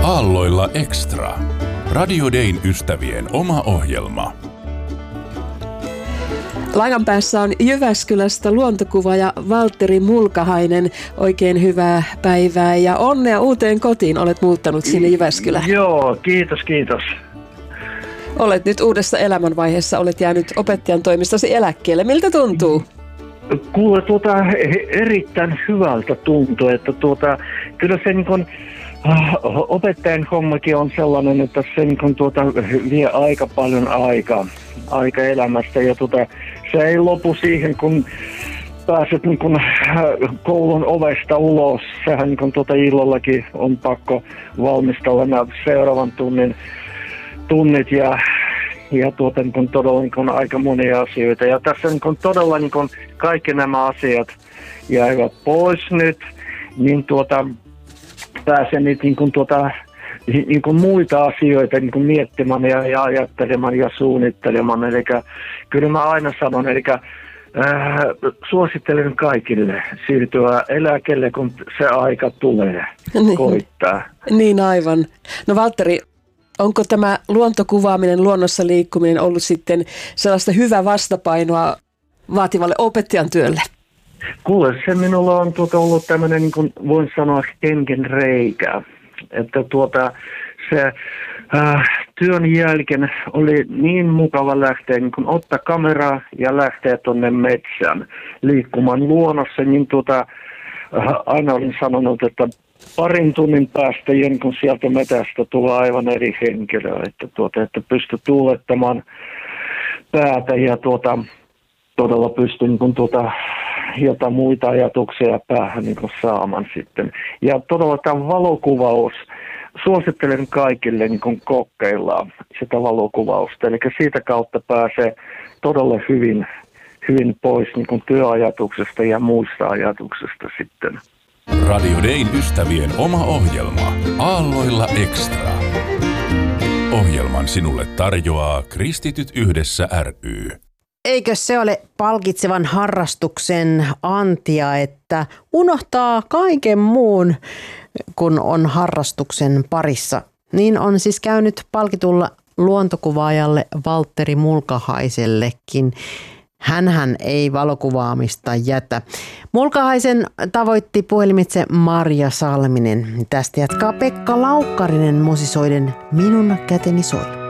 Aalloilla Extra. Radio Dayn ystävien oma ohjelma. Langan päässä on Jyväskylästä luontokuvaaja Valtteri Mulkahainen. Oikein hyvää päivää ja onnea uuteen kotiin. Olet muuttanut sinne Jyväskylään. Joo, kiitos. Olet nyt uudessa elämänvaiheessa. Olet jäänyt opettajan toimistasi eläkkeelle. Miltä tuntuu? Kuule, erittäin hyvältä tuntuu, että kyllä se niin kuin, opettajan hommakin on sellainen, että se niin kuin, vie aika paljon aika elämästä ja se ei lopu siihen, kun pääset niin kuin, koulun ovesta ulos. Sehän niin kuin, illallakin on pakko valmistella nämä seuraavan tunnit ja niin kuin, todella niin kuin, aika monia asioita. Ja tässä niin kuin, todella niin kuin, kaikki nämä asiat jäivät pois nyt, niin pääsen niitä niin kuin muita asioita niin kuin miettimään ja ajattelemaan ja suunnittelemaan. Eli kyllä mä aina sanon, suosittelen kaikille siirtyä eläkkeelle, kun se aika tulee koittaa. Niin aivan. No Valtteri, onko tämä luontokuvaaminen, luonnossa liikkuminen ollut sitten sellaista hyvää vastapainoa vaativalle opettajan työlle? Kuule, se minulla on ollut tämmöinen, niin kuin voin sanoa, henken reikä. Että se työn jälkeen oli niin mukava lähteä, niin kun ottaa kameraa ja lähteä tuonne metsään liikkumaan luonnossa, niin aina olin sanonut, että parin tunnin päästä, kun sieltä metästä tulee aivan eri henkilö, että pystyy tuulettamaan päätä ja todella pystyy niin jotain muita ajatuksia päähän niin saamaan sitten. Ja todella tämä valokuvaus, suosittelen kaikille niin kokeillaan sitä valokuvausta. Eli siitä kautta pääsee todella hyvin pois niin työajatuksesta ja muista ajatuksesta sitten. Radio Dayn ystävien oma ohjelma. Aalloilla Extra. Ohjelman sinulle tarjoaa Kristityt yhdessä ry. Eikö se ole palkitsevan harrastuksen antia, että unohtaa kaiken muun, kun on harrastuksen parissa? Niin on siis käynyt palkitulla luontokuvaajalle Valtteri Mulkahaisellekin. Hänhän ei valokuvaamista jätä. Mulkahaisen tavoitti puhelimitse Marja Salminen. Tästä jatkaa Pekka Laukkarinen musisoiden Minun käteni soi.